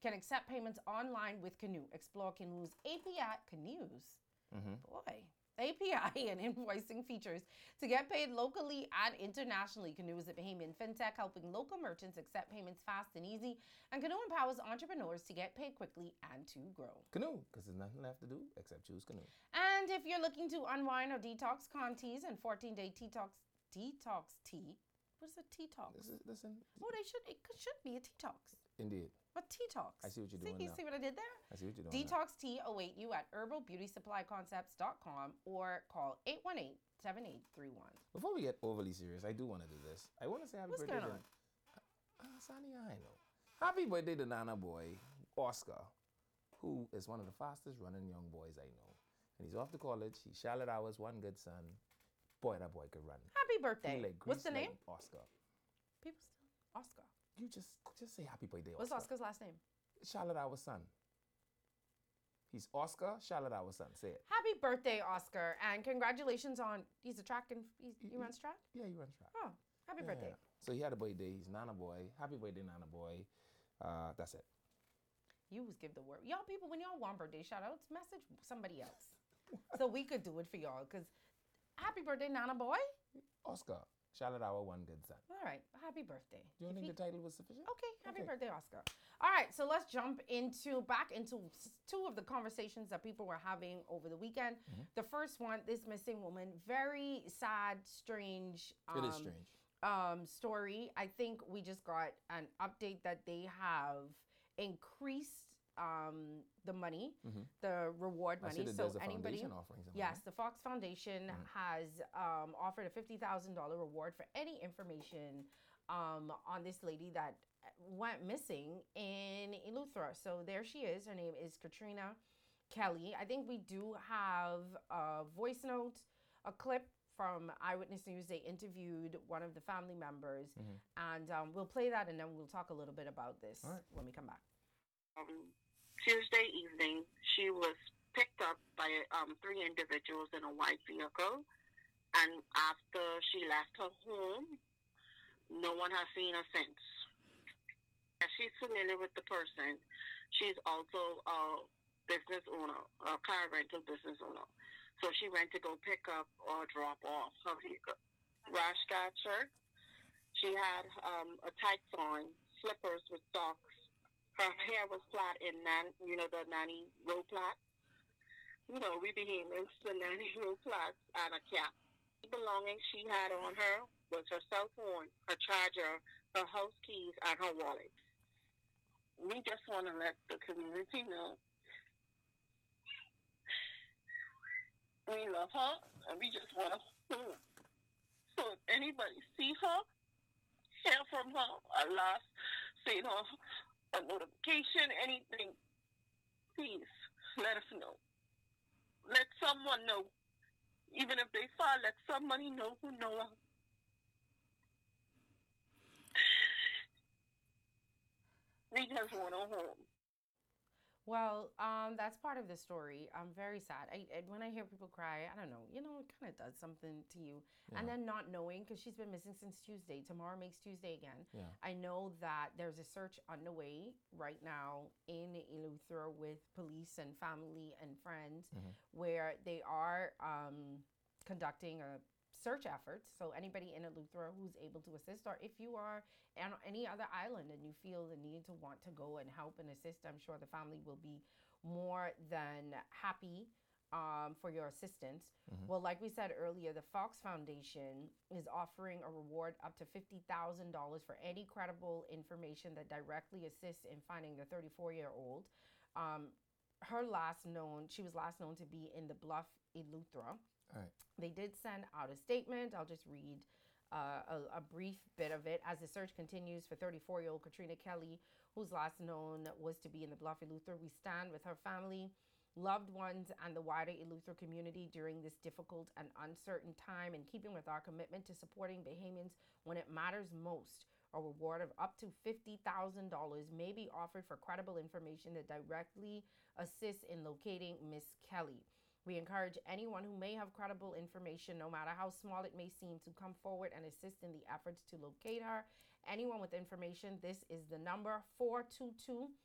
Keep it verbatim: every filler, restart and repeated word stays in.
can accept payments online with Canoe. Explore Canoe's A P I, Canoe's, mm-hmm. boy, A P I and invoicing features to get paid locally and internationally. Canoe is a Bahamian fintech helping local merchants accept payments fast and easy. And Canoe empowers entrepreneurs to get paid quickly and to grow. Canoe, because there's nothing left to do except choose Canoe. And if you're looking to unwind or detox, Conteas and fourteen-day detox detox tea. What is a detox? Listen, listen. Oh, they should. It should be a detox. Indeed. What detox? I see what you're see, doing You now. see what I did there? I see what you're doing Detox tea await you at herbal beauty supply concepts dot com or call eight one eight, seven eight three one. Before we get overly serious, I do want to do this. I want to say happy What's birthday going to... on? Uh, Sonny, I know. Happy birthday to Nana boy, Oscar, who is one of the fastest running young boys I know. And he's off to college. He's Charlotte Hours, one good son. Boy, that boy could run. Happy birthday. Like What's the like name? Oscar. People still. Oscar. You just just say happy birthday, Oscar. What's Oscar's last name? Charlotte Hours' son. He's Oscar, Charlotte Hours' son. Say it. Happy birthday, Oscar. And congratulations on, he's a track and, he's, he runs track? Yeah, he runs track. Oh, happy Yeah, birthday. yeah. So he had a birthday. He's Nana boy. Happy birthday, Nana boy. Uh, that's it. You always give the word. Y'all people, when y'all want birthday shout outs, message somebody else. So we could do it for y'all. Because happy birthday, Nana boy. Oscar, Charlotte Hour, one good son. All right. Happy birthday. Do you If think he- the title was sufficient? Okay, happy Okay. birthday, Oscar. All right, so let's jump into back into s- two of the conversations that people were having over the weekend. Mm-hmm. The first one, this missing woman, very sad, strange. It is um, strange. Um, story. I think we just got an update that they have increased um, the money, the reward Mm-hmm. I see money. that So there's a anybody, foundation offering something, yes, right? the Fox Foundation has um, offered a fifty thousand dollar reward for any information um, on this lady that went missing in Eleuthera. So there she is. Her name is Katrina Kelly. I think we do have a voice note, a clip from Eyewitness News. They interviewed one of the family members, and um, we'll play that, and then we'll talk a little bit about this right. when we come back. Um, Tuesday evening, she was picked up by um, three individuals in a white vehicle, and after she left her home, no one has seen her since. As she's familiar with the person, she's also a business owner, a car rental business owner. So she went to go pick up or drop off her vehicle. Rash guard shirt. She had um, a tights on, slippers with socks. Her hair was flat in, nan, you know, the nanny roll plait. You know, we Bahamians, the nanny roll plaits, and a cap. The belongings she had on her was her cell phone, her charger, her house keys, and her wallet. We just want to let the community know we love her, and we just want to hold her. So if anybody see her, hear from her, a last seen her, a notification, anything, please let us know. Let someone know. Even if they fall, let somebody know who know her. We just want her home. Well, um, that's part of the story. I'm very sad. I, I when I hear people cry, I don't know, you know, it kind of does something to you. And then not knowing, because she's been missing since Tuesday. Tomorrow makes Tuesday again. Yeah. I know that there's a search underway right now in Eleuthera with police and family and friends, where they are um, conducting a search efforts. So anybody in Eleuthera who's able to assist, or if you are on any other island and you feel the need to want to go and help and assist, I'm sure the family will be more than happy um, for your assistance. Well, like we said earlier, the Fox Foundation is offering a reward up to fifty thousand dollars for any credible information that directly assists in finding the thirty-four-year-old. Um, her last known, she was last known to be in the Bluff, Eleuthera. All right. They did send out a statement. I'll just read uh, a, a brief bit of it. As the search continues for thirty-four-year-old Katrina Kelly, whose last known was to be in the Bluff, Eleuthera, we stand with her family, loved ones, and the wider Eleuthera community during this difficult and uncertain time, in keeping with our commitment to supporting Bahamians when it matters most. A reward of up to fifty thousand dollars may be offered for credible information that directly assists in locating Miss Kelly. We encourage anyone who may have credible information, no matter how small it may seem, to come forward and assist in the efforts to locate her. Anyone with information, this is the number four two two,